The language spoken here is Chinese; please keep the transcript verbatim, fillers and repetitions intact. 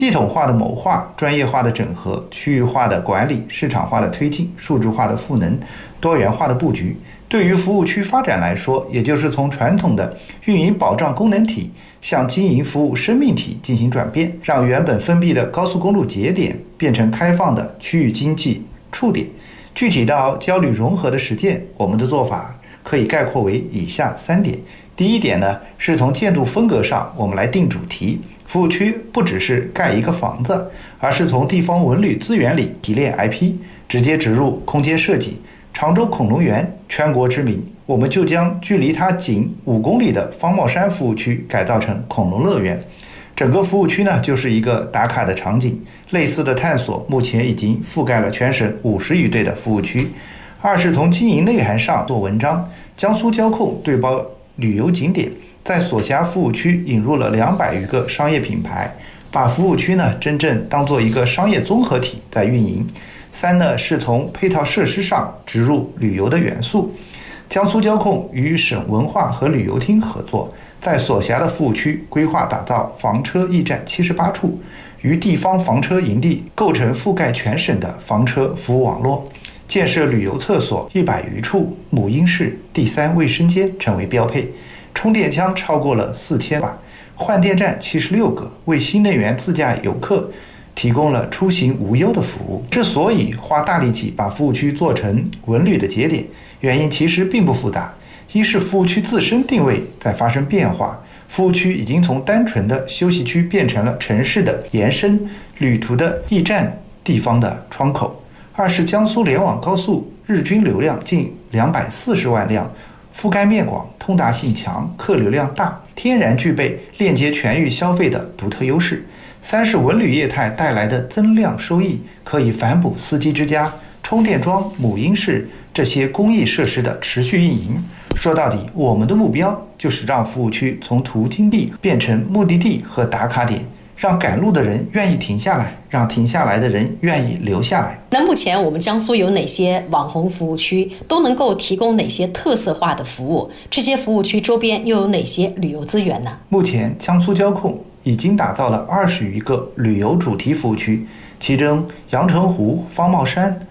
系统化的谋划、专业化的整合、区域化的管理、市场化的推进、数字化的赋能、多元化的布局，对于服务区发展来说，也就是从传统的运营保障功能体向经营服务生命体进行转变，让原本封闭的高速公路节点变成开放的区域经济触点。具体到交旅融合的实践，我们的做法可以概括为以下三点。第一点呢，是从建筑风格上我们来定主题。服务区不只是盖一个房子，而是从地方文旅资源里提炼 I P， 直接植入空间设计。常州恐龙园全国知名，我们就将距离它仅五公里的方茂山服务区改造成恐龙乐园。整个服务区呢，就是一个打卡的场景。类似的探索目前已经覆盖了全省五十余对的服务区。二是从经营内涵上做文章，江苏交控对包旅游景点，在所辖服务区引入了两百余个商业品牌，把服务区呢真正当做一个商业综合体在运营。三呢，是从配套设施上植入旅游的元素。江苏交控与省文化和旅游厅合作，在所辖的服务区规划打造房车驿站七十八处，与地方房车营地构成覆盖全省的房车服务网络。建设旅游厕所一百余处，母婴室、第三卫生间成为标配。充电枪超过了四千瓦，换电站七十六个，为新能源自驾游客提供了出行无忧的服务。之所以花大力气把服务区做成文旅的节点，原因其实并不复杂。一是服务区自身定位在发生变化，服务区已经从单纯的休息区变成了城市的延伸、旅途的驿站、地方的窗口。二是江苏联网高速日均流量近两百四十万辆，覆盖面广，通达性强，客流量大，天然具备链接全域消费的独特优势。三是文旅业态带来的增量收益，可以反哺司机之家、充电桩、母婴室这些公益设施的持续运营。说到底，我们的目标就是让服务区从途经地变成目的地和打卡点，让赶路的人愿意停下来，让停下来的人愿意留下来。 那目前我们江苏有哪些网红服务区，都能够提供哪些特色化的服务？这些服务区周边又有哪些旅游资源呢？ 目前江苏交控已经打造了二十余个旅游主题服务区，其中阳澄湖、方茂山、